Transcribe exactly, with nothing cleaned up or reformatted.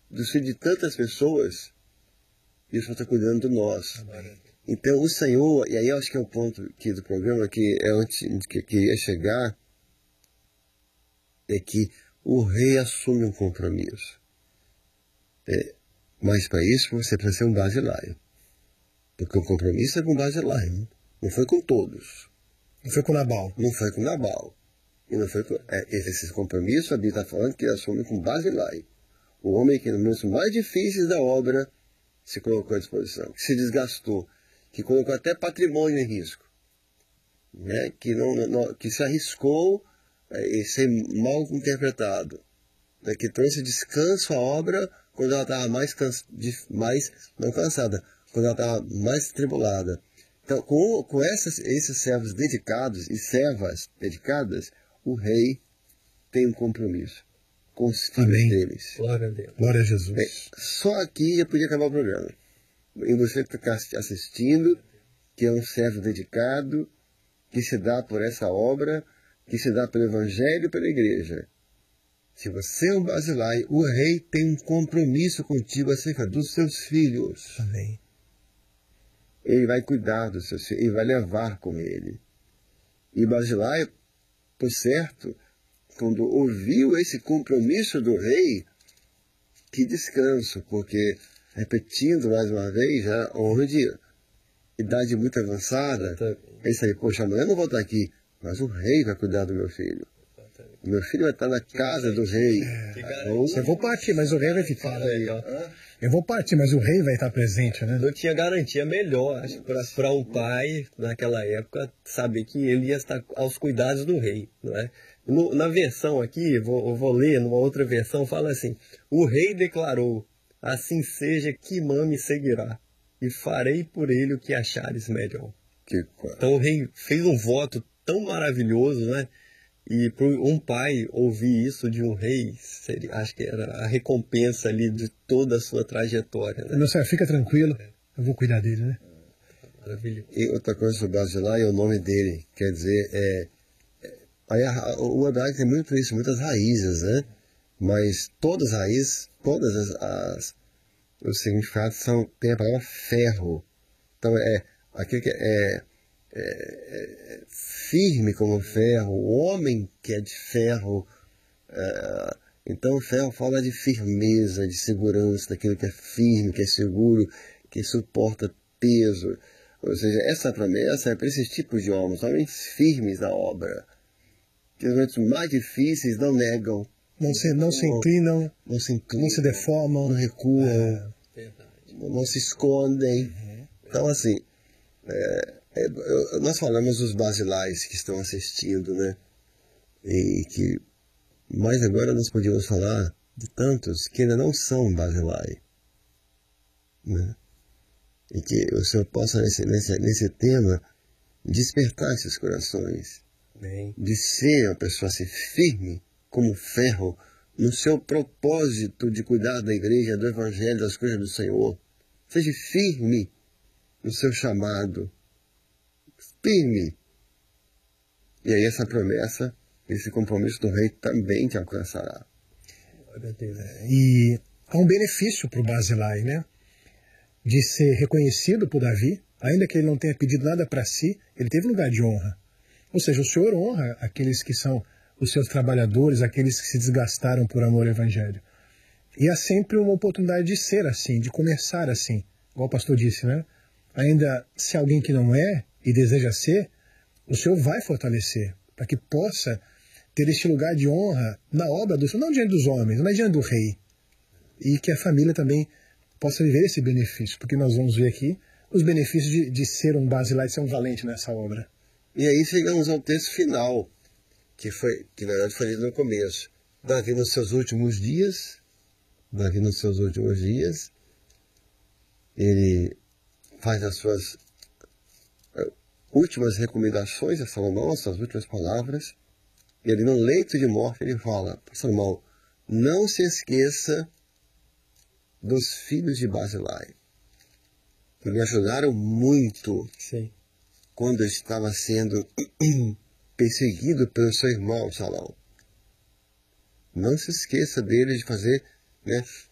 dos filhos de tantas pessoas, e o Senhor está cuidando de nós. Então o Senhor, e aí eu acho que é o ponto aqui do programa, que é onde que queria chegar, é que o rei assume um compromisso. É, mas para isso você precisa ser um basileiro. Porque o compromisso é com o basileiro. Não foi com todos. Não foi com Nabal. Não foi com Nabal. E não foi com, é, esse compromisso, a Bíblia está falando que ele assume com Basilai. O homem que nos momentos mais difíceis da obra se colocou à disposição, que se desgastou, que colocou até patrimônio em risco, né? que, não, não, que se arriscou é, em ser mal interpretado, né? Que trouxe descanso à obra quando ela estava mais, cansa, mais não cansada, quando ela estava mais tribulada. Então, com, com essas, esses servos dedicados e servas dedicadas, o rei tem um compromisso com os filhos Amém. deles. Glória a Deus. Glória a Jesus. Bem, só aqui já podia acabar o programa. E você que está assistindo, que é um servo dedicado, que se dá por essa obra, que se dá pelo Evangelho e pela Igreja. Se você é um basilai, o rei tem um compromisso contigo acerca dos seus filhos. Amém. Ele vai cuidar dos seus filhos, ele vai levar com ele. E Basilai, por certo, quando ouviu esse compromisso do rei, que descanso, porque, repetindo mais uma vez, já homem de idade muito avançada, pensa aí, poxa, amanhã eu não vou estar aqui, mas o rei vai cuidar do meu filho. O meu filho vai estar na casa do rei. É, eu vou partir, mas o rei vai ficar. Aí, ó. Eu vou partir, mas o rei vai estar presente, né? Não tinha garantia melhor, acho, para um pai, naquela época, saber que ele ia estar aos cuidados do rei, não é? No, na versão aqui, vou, eu vou ler, numa outra versão, fala assim: o rei declarou, assim seja que me seguirá, e farei por ele o que achares melhor. Que... Então o rei fez um voto tão maravilhoso, né? E para um pai ouvir isso de um rei, seria, acho que era a recompensa ali de toda a sua trajetória. Né? Meu senhor, fica tranquilo, eu vou cuidar dele, né? Maravilha. E outra coisa sobre Basilai é o nome dele, quer dizer, é, é, aí a, o hebraico tem muito isso, muitas raízes, né? Mas todas as raízes, todas as, as os significados são, tem a palavra ferro. Então é aquilo que é, é, é firme como ferro, o homem que é de ferro. É, então o ferro fala de firmeza, de segurança, daquilo que é firme, que é seguro, que suporta peso. Ou seja, essa promessa é para esses tipos de homens, homens firmes na obra, que nos momentos mais difíceis não negam, não se, não se inclinam, não se, inclinam, não se deformam, não recuam, é, não se escondem. Uhum. Então, assim, é, é, nós falamos dos basilais que estão assistindo, né? E que, mas agora nós podíamos falar de tantos que ainda não são basilai, né? E que o Senhor possa, nesse, nesse, nesse tema, despertar esses corações. Bem. De ser uma pessoa assim, firme como ferro no seu propósito de cuidar da igreja, do evangelho, das coisas do Senhor. Seja firme no seu chamado. Firme. E aí essa promessa, esse compromisso do rei também te alcançará. E há um benefício para o Basilai, né? De ser reconhecido por Davi, ainda que ele não tenha pedido nada para si, ele teve lugar de honra. Ou seja, o Senhor honra aqueles que são os seus trabalhadores, aqueles que se desgastaram por amor ao Evangelho. E há sempre uma oportunidade de ser assim, de começar assim, igual o pastor disse, né? Ainda se alguém que não é e deseja ser, o Senhor vai fortalecer, para que possa ter este lugar de honra na obra do Senhor, não diante dos homens, mas diante do rei. E que a família também possa viver esse benefício, porque nós vamos ver aqui os benefícios de, de ser um basilai, de ser um valente nessa obra. E aí chegamos ao texto final, que foi, que na verdade foi lido no começo. Davi nos seus últimos dias, Davi nos seus últimos dias, ele faz as suas últimas recomendações a Salomão, as suas últimas palavras, e ali no leito de morte ele fala para Salomão: não se esqueça dos filhos de Basilai, que me ajudaram muito. Sim. Quando eu estava sendo perseguido pelo seu irmão Salão. Não se esqueça dele de fazer, né,